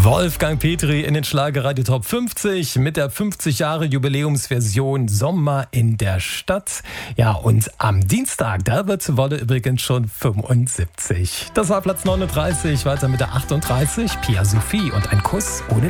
Wolfgang Petri in den Schlagerradio Top 50 mit der 50 Jahre Jubiläumsversion Sommer in der Stadt. Ja, und am Dienstag, da wird Wolle übrigens schon 75. Das war Platz 39, weiter mit der 38, Pia Sophie und ein Kuss ohne